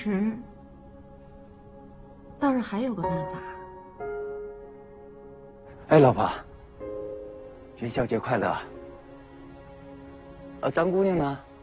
实，倒是还有个办法。 哎，老婆，元宵节快乐！咱姑娘呢？